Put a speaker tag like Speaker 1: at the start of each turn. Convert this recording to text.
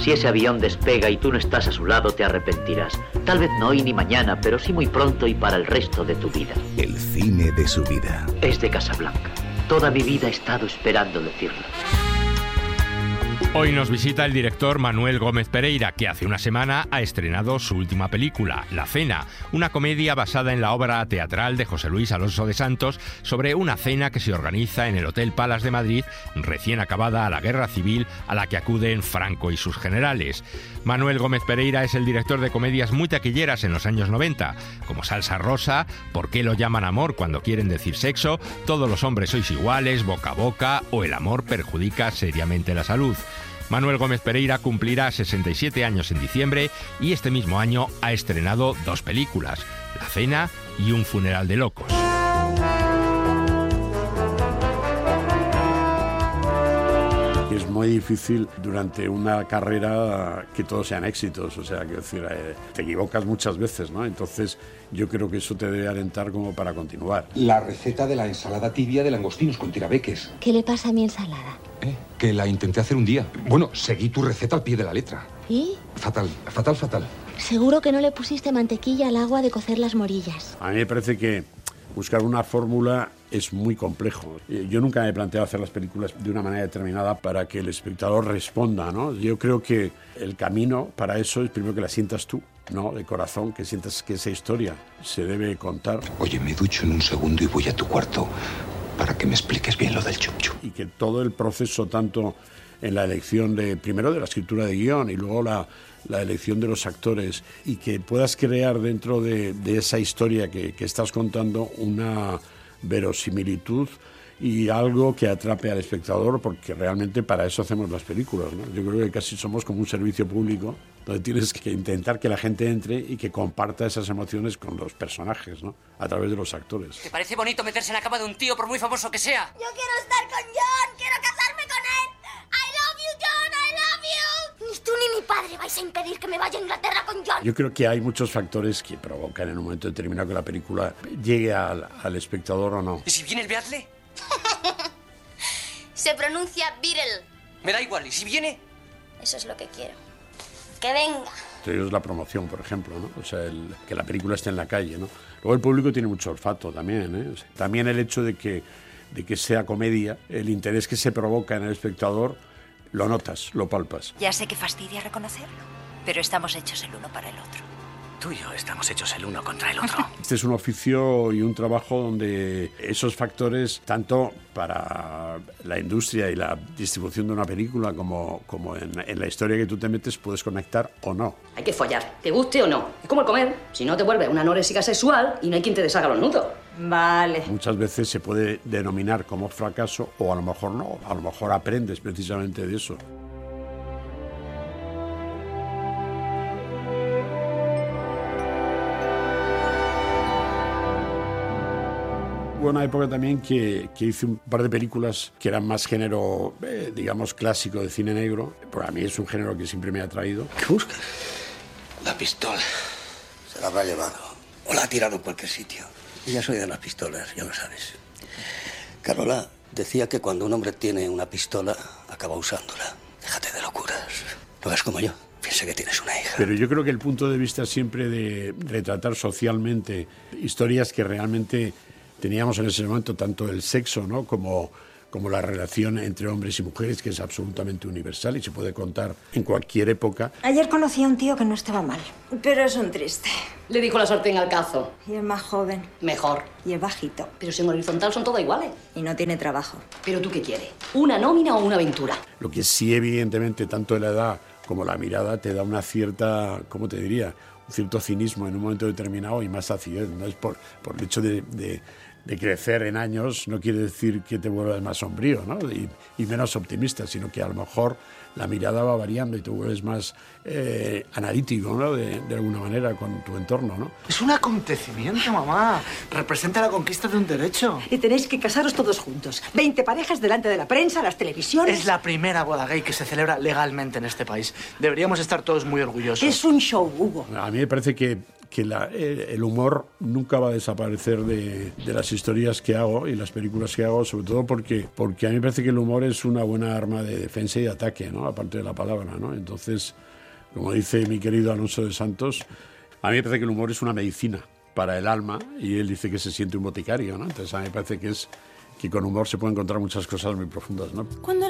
Speaker 1: Si ese avión despega y tú no estás a su lado, te arrepentirás. Tal vez no hoy ni mañana, pero sí muy pronto y para el resto de tu vida.
Speaker 2: El cine de su vida.
Speaker 1: Es de Casablanca. Toda mi vida he estado esperando decirlo.
Speaker 3: Hoy nos visita el director Manuel Gómez Pereira, que hace una semana ha estrenado su última película, La Cena, una comedia basada en la obra teatral de José Luis Alonso de Santos sobre una cena que se organiza en el Hotel Palace de Madrid, recién acabada la guerra civil a la que acuden Franco y sus generales. Manuel Gómez Pereira es el director de comedias muy taquilleras en los años 90, como Salsa Rosa, ¿Por qué lo llaman amor cuando quieren decir sexo?, Todos los hombres sois iguales, Boca a boca o El amor perjudica seriamente la salud. Manuel Gómez Pereira cumplirá 67 años en diciembre y este mismo año ha estrenado 2 películas, La Cena y Un funeral de locos.
Speaker 4: Es muy difícil durante una carrera que todos sean éxitos, o sea, quiero decir, te equivocas muchas veces, ¿no? Entonces yo creo que eso te debe alentar como para continuar.
Speaker 5: La receta de la ensalada tibia de langostinos con tirabeques.
Speaker 6: ¿Qué le pasa a mi ensalada?
Speaker 5: Que la intenté hacer un día. Bueno, seguí tu receta al pie de la letra.
Speaker 6: ¿Y?
Speaker 5: Fatal.
Speaker 6: Seguro que no le pusiste mantequilla al agua de cocer las morillas.
Speaker 4: A mí me parece que buscar una fórmula es muy complejo. Yo nunca me he planteado hacer las películas de una manera determinada para que el espectador responda, ¿no? Yo creo que el camino para eso es primero que la sientas tú, ¿no? De corazón, que sientas que esa historia se debe contar.
Speaker 5: Oye, me ducho en un segundo y voy a tu cuarto para que me expliques bien lo del chup chup.
Speaker 4: Y que todo el proceso, tanto en la elección primero de la escritura de guión y luego la elección de los actores, y que puedas crear dentro de esa historia que estás contando una verosimilitud y algo que atrape al espectador, porque realmente para eso hacemos las películas, ¿no? Yo creo que casi somos como un servicio público donde tienes que intentar que la gente entre y que comparta esas emociones con los personajes, ¿no? A través de los actores.
Speaker 7: ¿Te parece bonito meterse en la cama de un tío por muy famoso que sea?
Speaker 8: Yo quiero estar con John, quiero casarme con él. I love you, John, I love you. Ni tú ni mi padre vais a impedir que me vaya a Inglaterra con John.
Speaker 4: Yo creo que hay muchos factores que provocan en un momento determinado que la película llegue al espectador o no.
Speaker 7: ¿Y si viene el Beatle?
Speaker 8: Se pronuncia Beatle.
Speaker 7: Me da igual, ¿y si viene?
Speaker 8: Eso es lo que quiero. Que venga.
Speaker 4: Entre ellos la promoción, por ejemplo, ¿no? O sea, que la película esté en la calle, ¿no? Luego el público tiene mucho olfato también, ¿eh? O sea, también el hecho de que sea comedia, el interés que se provoca en el espectador, lo notas, lo palpas.
Speaker 9: Ya sé que fastidia reconocerlo, pero estamos hechos el uno para el otro.
Speaker 7: Tú y yo estamos hechos el uno contra el otro.
Speaker 4: Este es un oficio y un trabajo donde esos factores, tanto para la industria y la distribución de una película como en la historia que tú te metes, puedes conectar o no.
Speaker 10: Hay que follar, te guste o no. Es como el comer. Si no, te vuelves una anoréxica sexual y no hay quien te deshaga los nudos.
Speaker 9: Vale.
Speaker 4: Muchas veces se puede denominar como fracaso, o a lo mejor no. A lo mejor aprendes precisamente de eso. Hubo una época también que hice un par de películas que eran más género, digamos, clásico de cine negro. Para mí es un género que siempre me ha atraído.
Speaker 11: ¿Qué buscas? La pistola. Se la habrá llevado. O la ha tirado en cualquier sitio. Y ya soy de las pistolas, ya lo sabes. Carola decía que cuando un hombre tiene una pistola, acaba usándola. Déjate de locuras. No ves como yo. Piensa que tienes una hija.
Speaker 4: Pero yo creo que el punto de vista siempre de retratar socialmente historias que realmente teníamos en ese momento, tanto el sexo, ¿no? como la relación entre hombres y mujeres, que es absolutamente universal y se puede contar en cualquier época.
Speaker 9: Ayer conocí a un tío que no estaba mal, pero es un triste.
Speaker 10: Le dijo la sartén al cazo.
Speaker 9: Y es más joven.
Speaker 10: Mejor.
Speaker 9: Y es bajito.
Speaker 10: Pero si en horizontal son todos iguales.
Speaker 9: Y no tiene trabajo.
Speaker 10: ¿Pero tú qué quieres? ¿Una nómina o una aventura?
Speaker 4: Lo que sí, evidentemente, tanto la edad como la mirada te da una cierta, ¿cómo te diría? Un cierto cinismo en un momento determinado y más acidez, ¿no? Es por el hecho de crecer en años, no quiere decir que te vuelvas más sombrío, ¿no? y menos optimista, sino que a lo mejor la mirada va variando y te vuelves más analítico, ¿no? De alguna manera con tu entorno, ¿no?
Speaker 12: Es un acontecimiento, mamá. Representa la conquista de un derecho.
Speaker 9: Y tenéis que casaros todos juntos. 20 parejas delante de la prensa, las televisiones.
Speaker 12: Es la primera boda gay que se celebra legalmente en este país. Deberíamos estar todos muy orgullosos.
Speaker 9: Es un show, Hugo.
Speaker 4: A mí me parece que que el humor nunca va a desaparecer de las historias que hago y las películas que hago, sobre todo porque a mí me parece que el humor es una buena arma de defensa y de ataque, ¿no? Aparte de la palabra, ¿no? Entonces, como dice mi querido Alonso de Santos, a mí me parece que el humor es una medicina para el alma, y él dice que se siente un boticario, ¿no? Entonces a mí me parece que con humor se pueden encontrar muchas cosas muy profundas, ¿no?
Speaker 13: Cuando